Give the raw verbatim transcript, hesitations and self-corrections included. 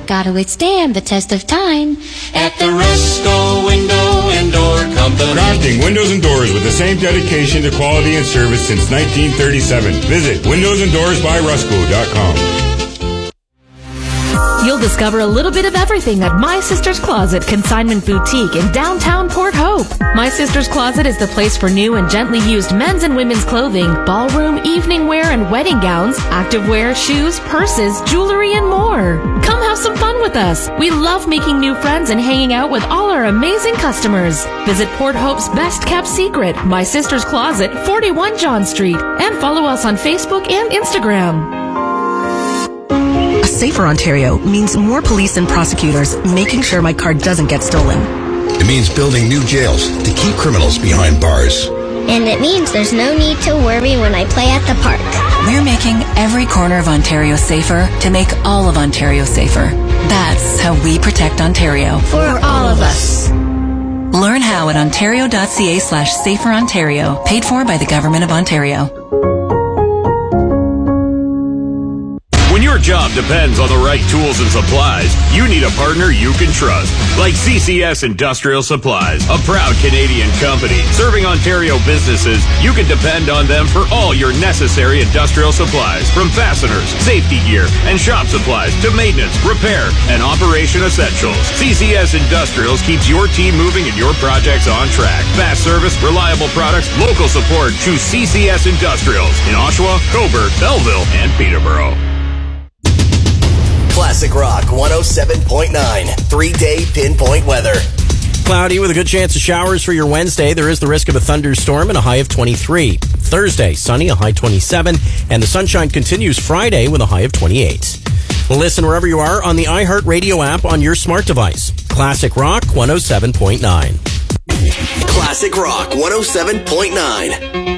gotta withstand the test of time. At the Resco Window and Door Company. Crafting windows and doors with the same dedication to quality and service since nineteen thirty-seven. Visit windows and doors by rusco dot com. You'll discover a little bit of everything at My Sister's Closet Consignment Boutique in downtown Port Hope. My Sister's Closet is the place for new and gently used men's and women's clothing, ballroom, evening wear, and wedding gowns, activewear, shoes, purses, jewelry, and more. Come have some fun with us. We love making new friends and hanging out with all our amazing customers. Visit Port Hope's best kept secret, My Sister's Closet, forty-one John Street, and follow us on Facebook and Instagram. A safer Ontario means more police and prosecutors making sure my car doesn't get stolen. It means building new jails to keep criminals behind bars. And it means there's no need to worry when I play at the park. We're making every corner of Ontario safer to make all of Ontario safer. That's how we protect Ontario. For all of us. Learn how at ontario.ca slash safer Ontario. Paid for by the Government of Ontario. When your job depends on the right tools and supplies, you need a partner you can trust. Like C C S Industrial Supplies, a proud Canadian company serving Ontario businesses. You can depend on them for all your necessary industrial supplies, from fasteners, safety gear, and shop supplies to maintenance, repair, and operation essentials. C C S Industrials keeps your team moving and your projects on track. Fast service, reliable products, local support. Choose C C S Industrials in Oshawa, Cobourg, Belleville, and Peterborough. Classic Rock one oh seven point nine. Three-day pinpoint weather. Cloudy with a good chance of showers for your Wednesday. There is the risk of a thunderstorm and a high of twenty-three. Thursday, sunny, a high twenty-seven. And the sunshine continues Friday with a high of twenty-eight. Listen wherever you are on the iHeartRadio app on your smart device. Classic Rock one oh seven point nine. Classic Rock one oh seven point nine.